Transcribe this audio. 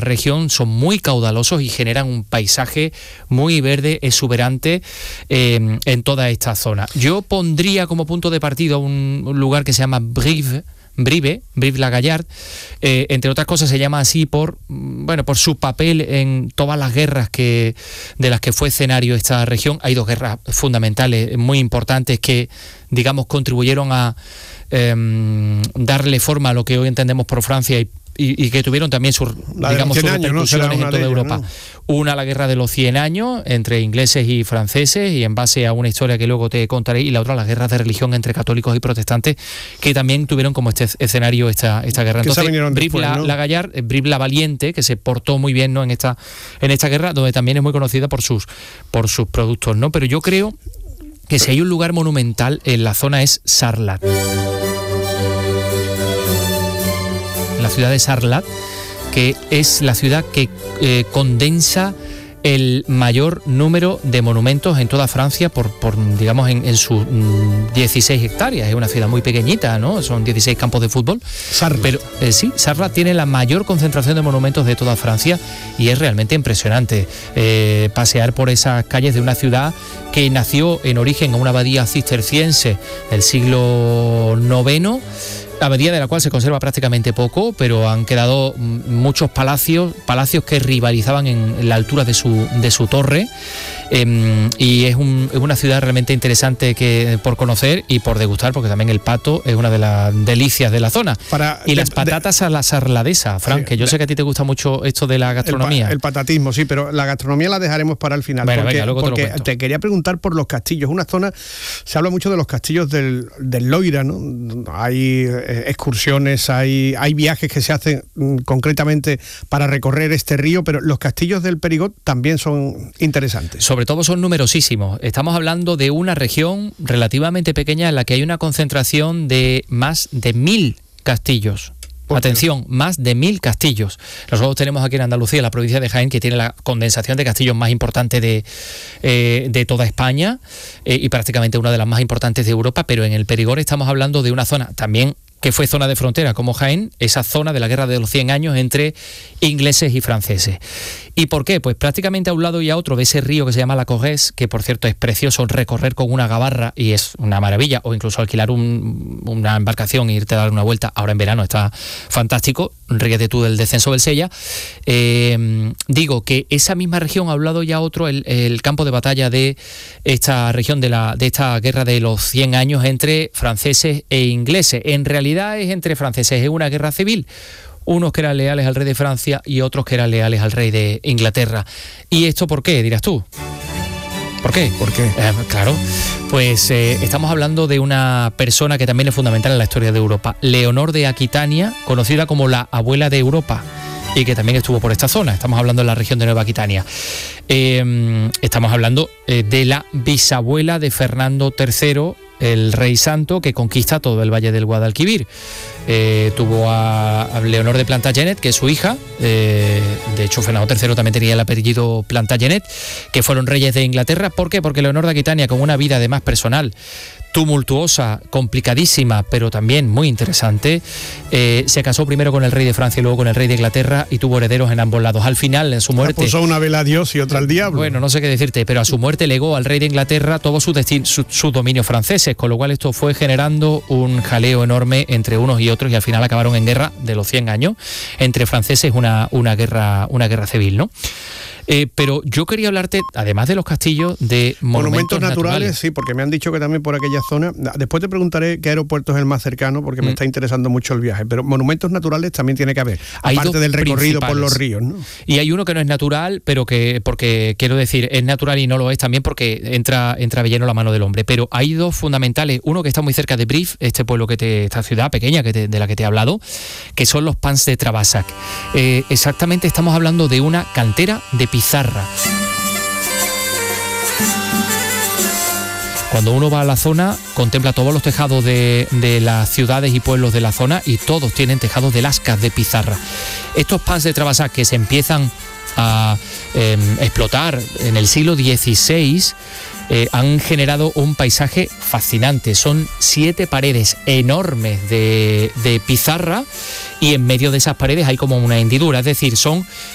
región son muy caudalosos y generan un paisaje muy verde, exuberante en toda esta zona. Yo pondría como punto de partida un lugar que se llama Brive-la-Gaillarde. Entre otras cosas se llama así por su papel en todas las guerras de las que fue escenario esta región. Hay dos guerras fundamentales muy importantes que, digamos, contribuyeron a darle forma a lo que hoy entendemos por Francia y que tuvieron también sus repercusiones en toda Europa. ¿No? Una, la guerra de los 100 años entre ingleses y franceses, y en base a una historia que luego te contaré, y la otra, las guerras de religión entre católicos y protestantes, que también tuvieron como escenario esta guerra. Entonces, Brive-la-Gaillarde, Brive la Valiente, que se portó muy bien, ¿no?, en esta guerra, donde también es muy conocida por sus productos, ¿no? Pero yo creo que si hay un lugar monumental en la zona es Sarlat. La ciudad de Sarlat, que es la ciudad que condensa el mayor número de monumentos en toda Francia por digamos, en sus 16 hectáreas. Es una ciudad muy pequeñita, ¿no? Son 16 campos de fútbol. Sarlat. Pero sí, Sarlat tiene la mayor concentración de monumentos de toda Francia y es realmente impresionante pasear por esas calles de una ciudad que nació en origen en una abadía cisterciense del siglo IX, abadía de la cual se conserva prácticamente poco, pero han quedado muchos palacios que rivalizaban en la altura de su torre, y es una ciudad realmente interesante por conocer y por degustar, porque también el pato es una de las delicias de la zona. Las patatas a la sarladesa, Fran, que yo sé que a ti te gusta mucho esto de la gastronomía. El patatismo, sí, pero la gastronomía la dejaremos para el final. Bueno, porque te quería preguntar por los castillos. Una zona, se habla mucho de los castillos del Loira, ¿no? Hay excursiones, hay viajes que se hacen concretamente para recorrer este río, pero los castillos del Périgord también son interesantes. Sobre todo son numerosísimos. Estamos hablando de una región relativamente pequeña en la que hay una concentración de más de 1000 castillos. Atención, más de 1000 castillos. Nosotros tenemos aquí en Andalucía, la provincia de Jaén, que tiene la condensación de castillos más importante de toda España, y prácticamente una de las más importantes de Europa, pero en el Périgord estamos hablando de una zona también que fue zona de frontera como Jaén, esa zona de la guerra de los 100 años entre ingleses y franceses. ¿Y por qué? Pues prácticamente a un lado y a otro de ese río que se llama la Corrèze, que por cierto es precioso recorrer con una gabarra y es una maravilla, o incluso alquilar una embarcación e irte a dar una vuelta, ahora en verano está fantástico, ríete tú del descenso del Sella. Digo que esa misma región, a un lado y a otro, el campo de batalla de esta región de esta guerra de los 100 años entre franceses e ingleses. En realidad es entre franceses, es una guerra civil. Unos que eran leales al rey de Francia y otros que eran leales al rey de Inglaterra. ¿Y esto por qué, dirás tú? ¿Por qué? ¿Por qué? Claro, pues estamos hablando de una persona que también es fundamental en la historia de Europa, Leonor de Aquitania, conocida como la abuela de Europa, y que también estuvo por esta zona. Estamos hablando de la región de Nueva Aquitania. Estamos hablando de la bisabuela de Fernando III, el rey santo, que conquista todo el valle del Guadalquivir. Tuvo a Leonor de Plantagenet, que es su hija. De hecho, Fernando III también tenía el apellido Plantagenet, que fueron reyes de Inglaterra. ¿Por qué? Porque Leonor de Aquitania, con una vida además personal tumultuosa, complicadísima, pero también muy interesante, se casó primero con el rey de Francia y luego con el rey de Inglaterra, y tuvo herederos en ambos lados. Al final, en su muerte... Puso una vela a Dios y otra al diablo. Bueno, no sé qué decirte, pero a su muerte legó al rey de Inglaterra todos sus dominios franceses, con lo cual esto fue generando un jaleo enorme entre unos y otros, y al final acabaron en guerra de los 100 años entre franceses, una guerra civil, ¿no? Pero yo quería hablarte, además de los castillos, de monumentos naturales. Sí, porque me han dicho que también por aquella zona. Después te preguntaré qué aeropuerto es el más cercano, porque me está interesando mucho el viaje. Pero monumentos naturales también tiene que haber, aparte del recorrido por los ríos, ¿no? Y hay uno que no es natural, pero porque quiero decir, es natural y no lo es también porque entra de lleno la mano del hombre. Pero hay dos fundamentales. Uno que está muy cerca de Brive, este pueblo esta ciudad pequeña de la que te he hablado, que son los Pans de Travassac. Exactamente, estamos hablando de una cantera de pizarra. Cuando uno va a la zona, contempla todos los tejados de las ciudades y pueblos de la zona, y todos tienen tejados de lascas de pizarra. Estos Pans de Travassac, que se empiezan a explotar en el siglo XVI, han generado un paisaje fascinante. Son 7 paredes enormes de pizarra, y en medio de esas paredes hay como una hendidura, es decir, son